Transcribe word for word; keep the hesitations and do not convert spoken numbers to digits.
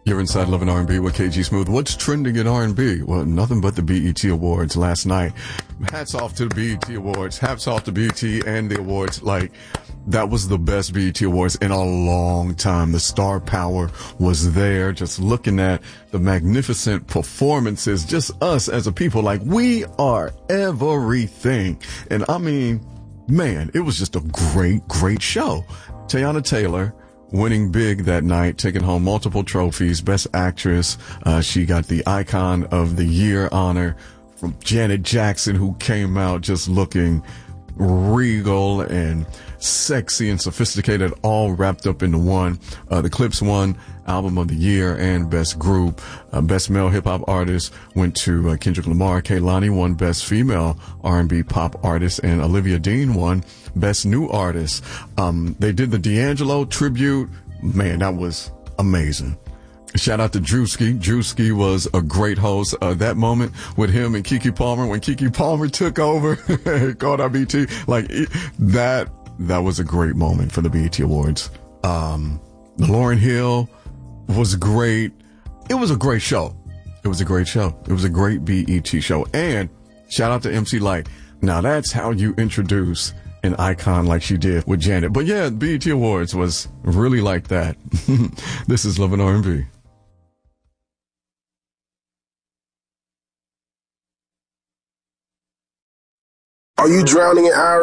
You're inside Love and R and B with K G Smooth. What's trending in R and B? Well, nothing but the B E T Awards last night. Hats off to the B E T Awards. Hats off to B E T and the awards. Like, that was the best B E T Awards in a long time. The star power was there. Just looking at the magnificent performances, just us as a people, like, we are everything. And I mean, man, it was just a great, great show. Teyana Taylor winning big that night, taking home multiple trophies. Best Actress. Uh, she got the Icon of the Year honor from Janet Jackson, who came out just looking regal and sexy and sophisticated, all wrapped up into one. Uh, the Clips won Album of the Year and Best Group. Uh, Best Male Hip Hop Artist went to uh, Kendrick Lamar. Kehlani won Best Female R and B Pop Artist, and Olivia Dean won Best New Artist. Um, they did the D'Angelo tribute. Man, that was amazing. Shout out to Drewski. Drewski was a great host. Uh, that moment with him and Keke Palmer, when Keke Palmer took over, called our B E T, like it, that, that was a great moment for the B E T Awards. Um, Lauryn Hill was great. It was a great show. It was a great show. It was a great B E T show. And shout out to M C Lyte. Now that's how you introduce an icon like she did with Janet. But yeah, B E T Awards was really like that. This is Love and R and B. Are you drowning in irony?